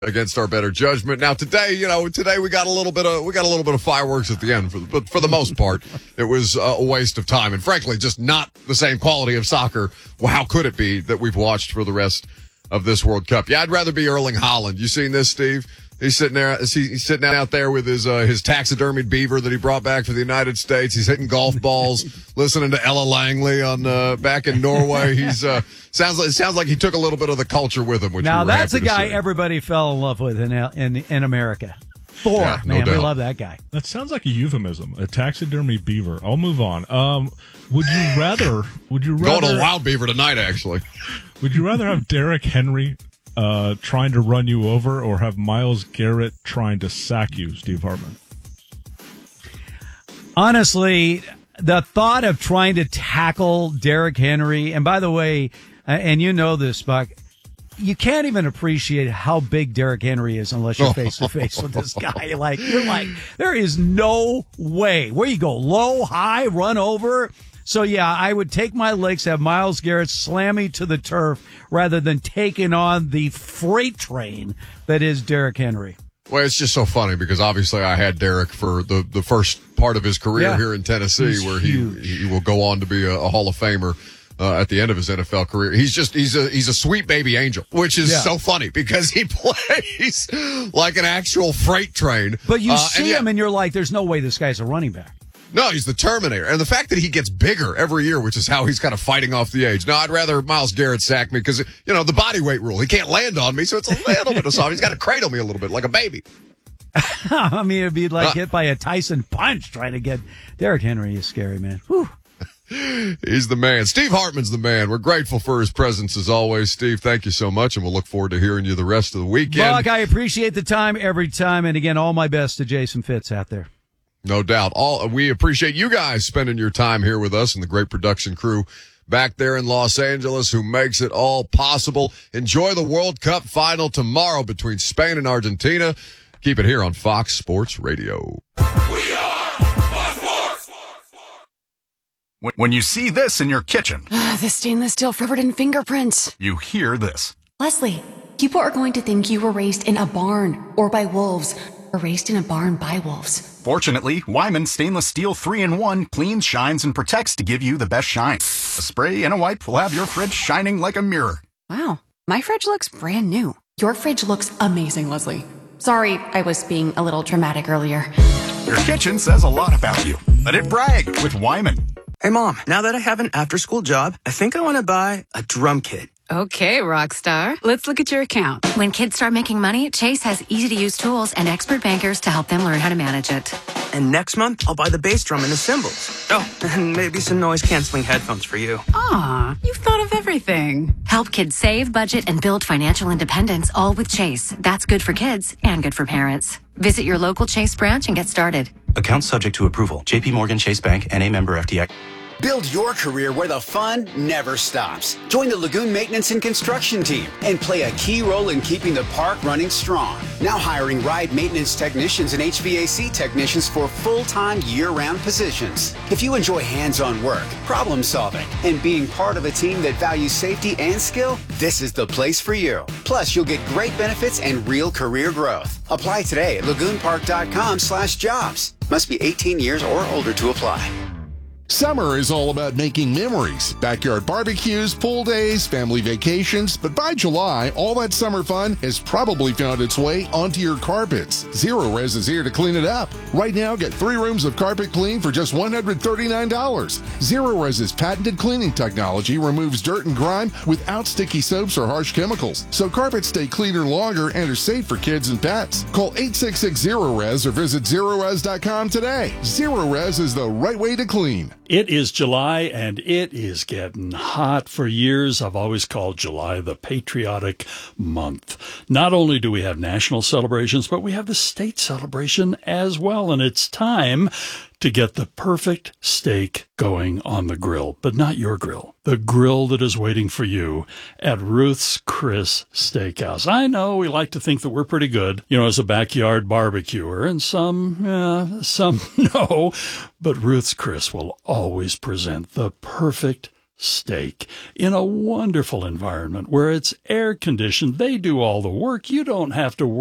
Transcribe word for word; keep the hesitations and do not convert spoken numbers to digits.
against our better judgment. Now today, you know, today we got a little bit of we got a little bit of fireworks at the end, for the, but for the most part, it was uh, a waste of time, and frankly, just not the same quality of soccer. Well, how could it be that we've watched for the rest of this World Cup? Yeah, I'd rather be Erling Haaland. You seen this, Steve? He's sitting there. He's sitting out there with his uh, his taxidermied beaver that he brought back for the United States. He's hitting golf balls, listening to Ella Langley on uh, back in Norway. He's uh, sounds like it sounds like he took a little bit of the culture with him. Which now we were that's a happy to guy see. everybody fell in love with in in in America. Thor, Yeah, no man, we doubt. love that guy. That sounds like a euphemism. A taxidermy beaver. I'll move on. Um, would you rather? Would you rather? Going to Wild Beaver tonight, actually. Would you rather have Derrick Henry uh, trying to run you over, or have Myles Garrett trying to sack you, Steve Hartman? Honestly, the thought of trying to tackle Derrick Henry, and by the way, uh, and you know this, Buck, you can't even appreciate how big Derrick Henry is unless you're face to face with this guy. Like, you're like, there is no way. Where you go, low, high, run over. So, yeah, I would take my licks, have Myles Garrett slam me to the turf rather than taking on the freight train that is Derrick Henry. Well, it's just so funny because obviously I had Derrick for the, the first part of his career Yeah. here in Tennessee, He's where he, huge. he will go on to be a, a Hall of Famer uh, at the end of his N F L career. He's just he's a he's a sweet baby angel, which is Yeah. so funny because he plays like an actual freight train. But you Uh, see and yeah, him and you're like, there's no way this guy's a running back. No, he's the Terminator. And the fact that he gets bigger every year, which is how he's kind of fighting off the age. No, I'd rather Myles Garrett sack me because, you know, the body weight rule. He can't land on me, so it's a little bit of soft. He's got to cradle me a little bit like a baby. I mean, it'd be like Uh. hit by a Tyson punch trying to get Derrick Henry is scary, man. Whew. He's the man. Steve Hartman's the man. We're grateful for his presence as always. Steve, thank you so much, and we'll look forward to hearing you the rest of the weekend. Buck, I appreciate the time every time. And again, all my best to Jason Fitz out there. No doubt. All we appreciate you guys spending your time here with us and the great production crew back there in Los Angeles who makes it all possible. Enjoy the World Cup final tomorrow between Spain and Argentina. Keep it here on Fox Sports Radio. We are Fox Sports. When- When you see this in your kitchen, The stainless steel covered in fingerprints. you hear this. Leslie, people are going to think you were raised in a barn or by wolves or raised in a barn by wolves. Fortunately, Wyman Stainless Steel three in one cleans, shines, and protects to give you the best shine. A spray and a wipe will have your fridge shining like a mirror. Wow, my fridge looks brand new. Your fridge looks amazing, Leslie. Sorry, I was being a little dramatic earlier. Your kitchen says a lot about you. Let it brag with Wyman. Hey, Mom, now that I have an after-school job, I think I want to buy a drum kit. Okay, Rockstar. Let's look at your account. When kids start making money, Chase has easy-to-use tools and expert bankers to help them learn how to manage it. And next month, I'll buy the bass drum and the cymbals. Oh, and maybe some noise-canceling headphones for you. Aw, you've thought of everything. Help kids save, budget, and build financial independence, all with Chase. That's good for kids and good for parents. Visit your local Chase branch and get started. Account subject to approval. J P Morgan Chase Bank, N A member F D I C. Build your career where the fun never stops. Join the Lagoon Maintenance and Construction team and play a key role in keeping the park running strong. Now hiring ride maintenance technicians and H V A C technicians for full-time year-round positions. If you enjoy hands-on work, problem solving, and being part of a team that values safety and skill, this is the place for you. Plus, you'll get great benefits and real career growth. Apply today at lagoonpark.com slash jobs. Must be eighteen years or older to apply. Summer is all about making memories. Backyard barbecues, pool days, family vacations. But by July, all that summer fun has probably found its way onto your carpets. Zero Res is here to clean it up. Right now, get three rooms of carpet clean for just one hundred thirty-nine dollars. Zero Res's patented cleaning technology removes dirt and grime without sticky soaps or harsh chemicals. So carpets stay cleaner longer and are safe for kids and pets. Call eight six six zero res or visit zero res dot com today. Zero Res is the right way to clean. It is July, and it is getting hot. For years, I've always called July the patriotic month. Not only do we have national celebrations, but we have the state celebration as well, and it's time to get the perfect steak going on the grill, but not your grill. The grill that is waiting for you at Ruth's Chris Steakhouse. I know we like to think that we're pretty good, you know, as a backyard barbecuer, and some, uh, some no, but Ruth's Chris will always present the perfect steak in a wonderful environment where it's air conditioned. They do all the work. You don't have to worry